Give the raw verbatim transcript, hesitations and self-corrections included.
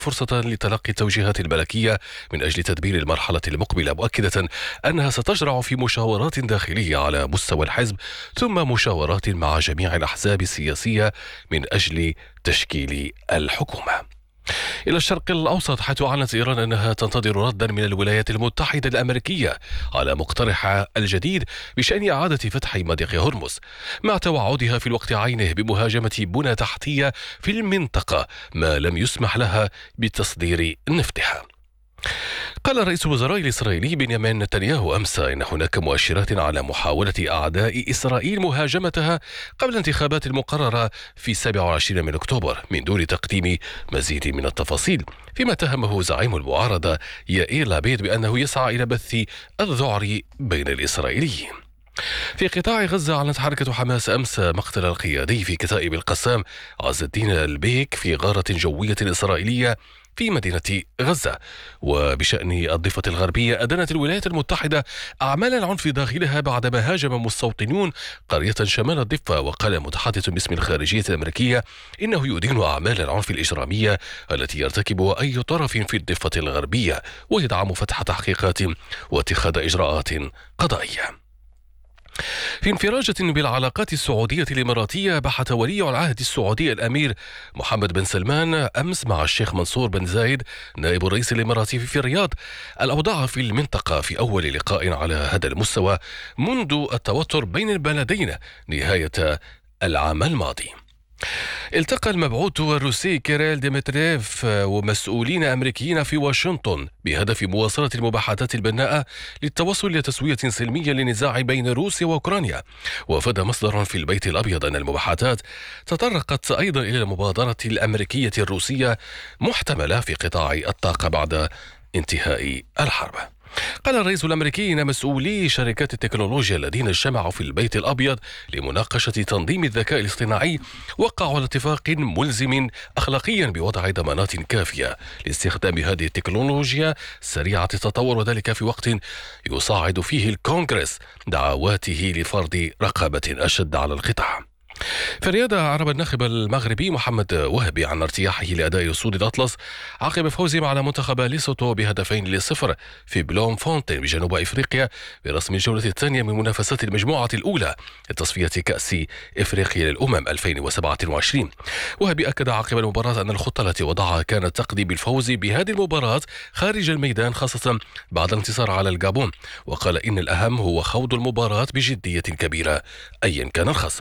فرصة لتلقي التوجيهات الملكية من أجل تدبير المرحلة المقبلة، مؤكدة أنها ستشرع في مشاورات داخلية على مستوى الحزب ثم مشاورات مع جميع الأحزاب السياسية من أجل تشكيل الحكومة. إلى الشرق الأوسط، حيث أعلنت إيران أنها تنتظر ردا من الولايات المتحدة الأمريكية على مقترحها الجديد بشأن إعادة فتح مضيق هرمز، مع توعدها في الوقت عينه بمهاجمة بنى تحتية في المنطقة ما لم يسمح لها بتصدير نفطها. قال رئيس الوزراء الإسرائيلي بنيامين نتنياهو أمس إن هناك مؤشرات على محاولة أعداء إسرائيل مهاجمتها قبل الانتخابات المقررة في السابع والعشرين من أكتوبر، من دون تقديم مزيد من التفاصيل، فيما اتهمه زعيم المعارضة يائير لابيد بأنه يسعى إلى بث الذعر بين الإسرائيليين. في قطاع غزة، أعلنت حركة حماس أمس مقتل القيادي في كتائب القسام عز الدين البيك في غارة جوية إسرائيلية في مدينة غزة. وبشأن الضفة الغربية، أدانت الولايات المتحدة أعمال العنف داخلها بعدما هاجم مستوطنون قرية شمال الضفة. وقال متحدث باسم الخارجية الأمريكية إنه يدين أعمال العنف الإجرامية التي يرتكبها أي طرف في الضفة الغربية، ويدعم فتح تحقيقات واتخاذ إجراءات قضائية. في انفراجة بالعلاقات السعودية الإماراتية، بحث ولي العهد السعودي الأمير محمد بن سلمان أمس مع الشيخ منصور بن زايد نائب الرئيس الإماراتي في الرياض الأوضاع في المنطقة في أول لقاء على هذا المستوى منذ التوتر بين البلدين نهاية العام الماضي. التقى المبعوث الروسي كيريل ديمتريف ومسؤولين أمريكيين في واشنطن بهدف مواصلة المباحثات البناءة للتوصل إلى تسوية سلمية للنزاع بين روسيا وأوكرانيا. وأفاد مصدر في البيت الأبيض أن المباحثات تطرقت أيضا إلى المبادرة الأمريكية الروسية محتملة في قطاع الطاقة بعد انتهاء الحرب. قال الرئيس الأمريكي إن مسؤولي شركات التكنولوجيا الذين اجتمعوا في البيت الأبيض لمناقشة تنظيم الذكاء الاصطناعي وقعوا على اتفاق ملزم أخلاقيا بوضع ضمانات كافية لاستخدام هذه التكنولوجيا سريعة التطور، وذلك في وقت يصاعد فيه الكونغرس دعواته لفرض رقابة أشد على القطاع. في الرياضة، أعرب الناخب المغربي محمد وهبي عن ارتياحه لأداء أسود الأطلس عقب فوزهم على منتخب ليسوتو بهدفين لصفر في بلوم فونتين بجنوب إفريقيا برسم الجولة الثانية من منافسات المجموعة الأولى لتصفية كأس إفريقيا للأمم ألفين وسبعة وعشرين. وهبي أكد عقب المباراة أن الخطة التي وضعها كانت تقضي بالفوز بهذه المباراة خارج الميدان، خاصة بعد الانتصار على الجابون. وقال إن الأهم هو خوض المباراة بجدية كبيرة أيا كان الخصم.